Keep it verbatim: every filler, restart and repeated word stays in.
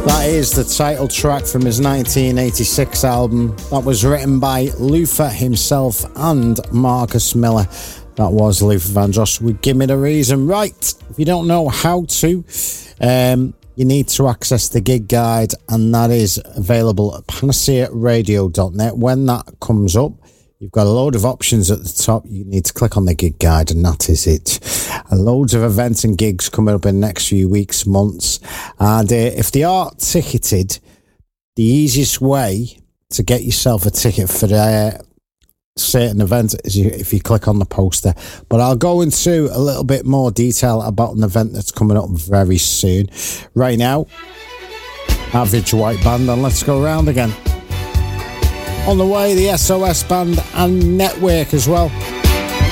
That is the title track from his nineteen eighty-six album. That was written by Luther himself and Marcus Miller. That was Luther Vandross with Give Me the Reason. Right, if you don't know how to, um, you need to access the gig guide, and that is available at panacea radio dot net. When that comes up, you've got a load of options at the top. You need to click on the gig guide, and that is it. And loads of events and gigs coming up in the next few weeks, months. And uh, if they are ticketed, the easiest way to get yourself a ticket for the uh, certain event is you, if you click on the poster. But I'll go into a little bit more detail about an event that's coming up very soon. Right now, Average White Band, and let's go around again. On the way, the S O S Band and Network as well.